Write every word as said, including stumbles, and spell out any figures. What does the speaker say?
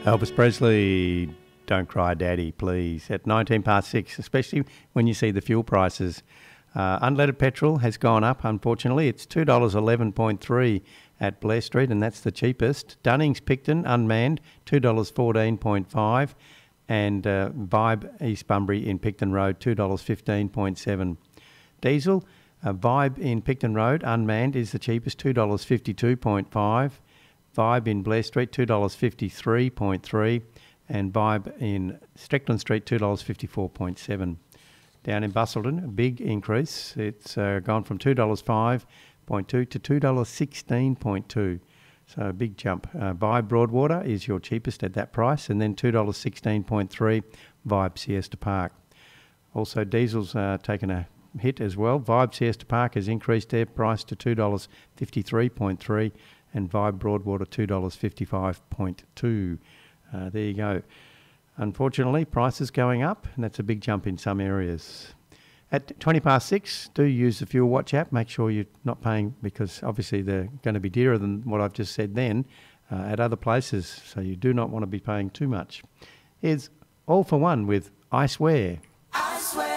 Elvis Presley, Don't Cry Daddy, please, at nineteen past six, especially when you see the fuel prices. Uh, unleaded petrol has gone up, unfortunately. It's two dollars eleven point three at Blair Street, and that's the cheapest. Dunnings Picton, unmanned, two dollars fourteen point five, and uh, Vibe East Bunbury in Picton Road, two dollars fifteen point seven. Diesel, uh, Vibe in Picton Road, unmanned, is the cheapest, two dollars fifty-two point five. Vibe in Blair Street, two dollars fifty-three point three, and Vibe in Strickland Street, two dollars fifty-four point seven. Down in Busselton, a big increase. It's uh, gone from two dollars five point two to two dollars sixteen point two. So a big jump. Uh, Vibe Broadwater is your cheapest at that price, and then two dollars sixteen point three, Vibe Siesta Park. Also, diesel's uh, taken a hit as well. Vibe Siesta Park has increased their price to two dollars fifty-three point three, and Vibe Broadwater two dollars fifty-five point two. Uh, there you go. Unfortunately, prices going up, and that's a big jump in some areas. At twenty past six, do use the Fuel Watch app. Make sure you're not paying, because obviously they're going to be dearer than what I've just said then uh, at other places, so you do not want to be paying too much. Here's All for One with I Swear.